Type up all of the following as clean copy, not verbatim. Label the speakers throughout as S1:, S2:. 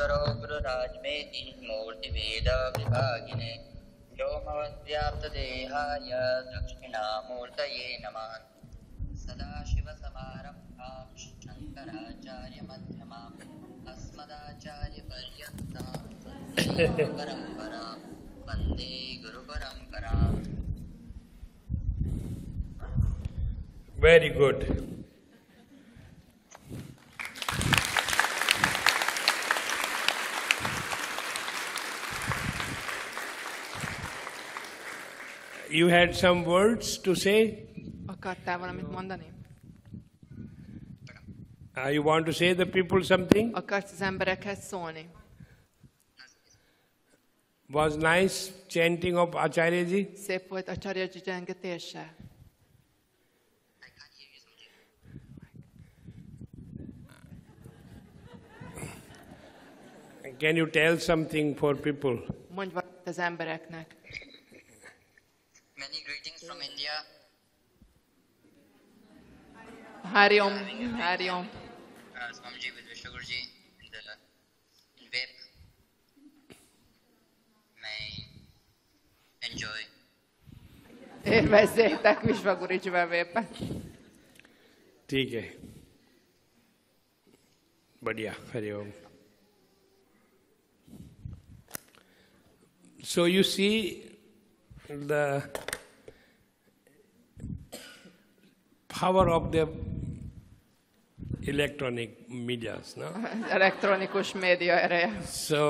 S1: ईश्वरो गुरुराजमेति मूर्तिभेद विभागिने व्योमवद्व्याप्तदेहाय दक्षिणामूर्तये नमः। सदाशिवसमारम्भां शङ्कराचार्यमध्यमाम् अस्मदाचार्यपर्यन्तां परम्परां वन्दे गुरुपरम्पराम्।
S2: Very good. You had some words to say?
S3: Akartál valamit mondani?
S2: You want to say the people something?
S3: Akarsz az emberekhez szólni?
S2: Was nice chanting of Acharyaji?
S3: Szép volt Acharyaji zsengetése.
S2: Can you tell something for people?
S3: Mondj valamit az embereknek.
S1: Many greetings from India.
S3: Hari Om, Hari Om.
S1: Swamiji with Vishnu Guruji in Vep. May enjoy.
S3: Élvezzétek Vishnu Gurujival Vépen.
S2: ठीक है बढ़िया Hariom. So you see the power of the electronic medias, no?
S3: Elektronikus média ereje.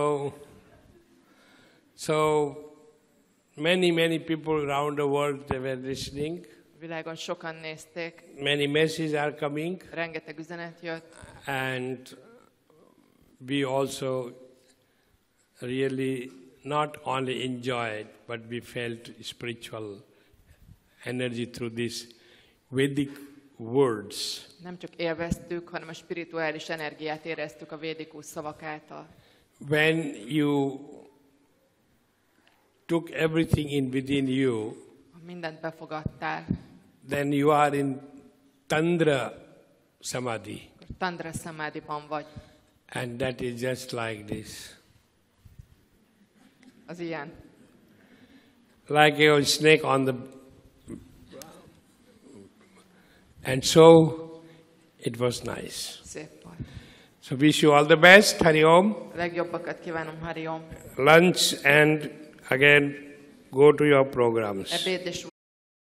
S2: So many people around the world, they were listening.
S3: Világon sokan nézték.
S2: Many messages are coming.
S3: Rengeteg üzenet jött.
S2: And we also really not only enjoyed, but we felt spiritual energy through these Vedic words.
S3: Nem csak élveztük, hanem a spirituális energiát éreztük a védikus szavak által.
S2: When you took everything in within you,
S3: Ha mindent befogadtál,
S2: then you are in Tandra Samadhi.
S3: akkor Tandra Samadhiban vagy.
S2: And that is just like this.
S3: Az ilyen.
S2: Like a snake on the... And so, it was nice.
S3: Szép volt.
S2: So wish you all the best, Hari Om.
S3: A legjobbakat kívánom, Hari Om.
S2: Lunch and again go to your programs.
S3: Ebéd és